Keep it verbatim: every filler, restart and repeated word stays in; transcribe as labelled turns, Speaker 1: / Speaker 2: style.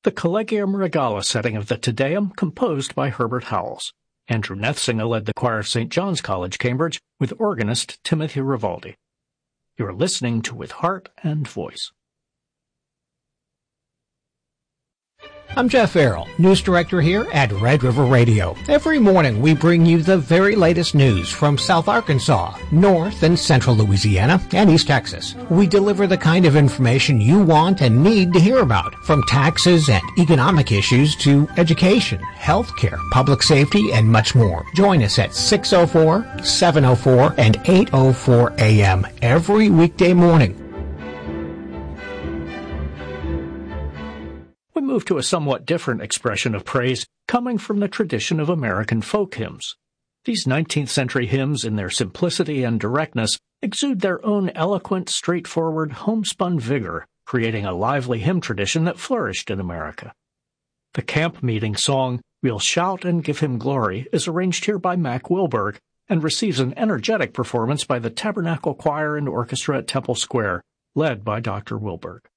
Speaker 1: the Collegium Regale setting of the Te Deum composed by Herbert Howells. Andrew Nethsinger led the choir of Saint John's College, Cambridge, with organist Timothy Rivaldi. You are listening to With Heart and Voice.
Speaker 2: I'm Jeff Errol, news director here at Red River Radio. Every morning we bring you the very latest news from South Arkansas, North and Central Louisiana, and East Texas. We deliver the kind of information you want and need to hear about, from taxes and economic issues to education, healthcare, public safety, and much more. Join us at six oh four, seven oh four, and eight oh four a m every weekday morning.
Speaker 1: We move to a somewhat different expression of praise coming from the tradition of American folk hymns. These nineteenth century hymns, in their simplicity and directness, exude their own eloquent, straightforward, homespun vigor, creating a lively hymn tradition that flourished in America. The camp meeting song, We'll Shout and Give Him Glory, is arranged here by Mac Wilberg and receives an energetic performance by the Tabernacle Choir and Orchestra at Temple Square, led by Doctor Wilberg.